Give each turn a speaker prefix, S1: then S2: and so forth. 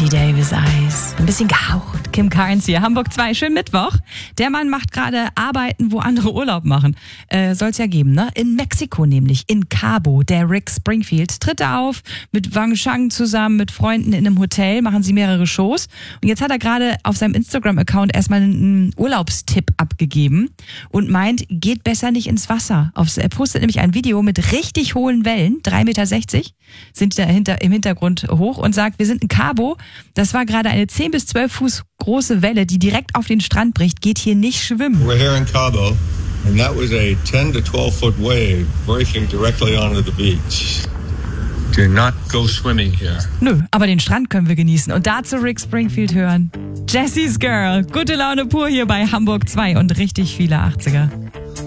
S1: Davis Eyes. Ein bisschen gehaucht. Kim Carnes hier, Hamburg 2. Schönen Mittwoch. Der Mann macht gerade Arbeiten, wo andere Urlaub machen. Soll's ja geben, ne? In Mexiko nämlich, in Cabo. Der Rick Springfield tritt auf mit Wang Shang zusammen, mit Freunden in einem Hotel, machen sie mehrere Shows. Und jetzt hat er gerade auf seinem Instagram-Account erstmal einen Urlaubstipp abgegeben und meint, geht besser nicht ins Wasser. Er postet nämlich ein Video mit richtig hohen Wellen, 3,60 Meter sind dahinter im Hintergrund hoch und sagt, wir sind in Cabo. Das war gerade eine 10 bis 12 Fuß große Welle, die direkt auf den Strand bricht. Geht hier nicht schwimmen.
S2: We're here in Cabo and that was a 10 to 12 foot wave breaking directly onto the beach. Do not go swimming here.
S1: Nö, aber den Strand können wir genießen und dazu Rick Springfield hören. Jessie's Girl, gute Laune pur hier bei Hamburg 2 und richtig viele 80er.